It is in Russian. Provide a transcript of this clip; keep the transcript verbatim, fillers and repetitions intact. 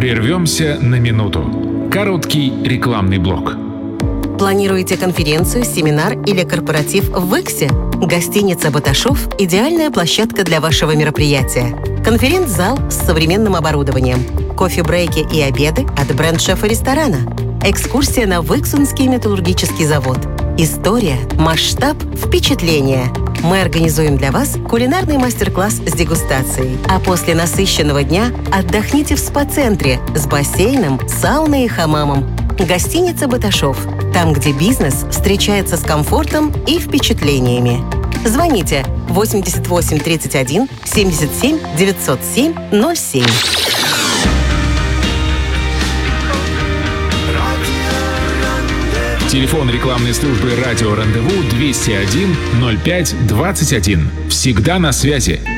Прервемся на минуту. Короткий рекламный блок. Планируете конференцию, семинар или корпоратив в Иксе? Гостиница «Баташов» – идеальная площадка для вашего мероприятия. Конференц-зал с современным оборудованием, кофе-брейки и обеды от бренд-шефа ресторана, экскурсия на Выксунский металлургический завод. История, масштаб, впечатление. Мы организуем для вас кулинарный мастер-класс с дегустацией. А после насыщенного дня отдохните в спа-центре с бассейном, сауной и хамамом. Гостиница «Баташов». Там, где бизнес встречается с комфортом и впечатлениями. Звоните восемьдесят восемь тридцать один семьдесят семь девятьсот семь ноль семь. Телефон рекламной службы «Радио Рандеву» двести один ноль пять двадцать один. Всегда на связи.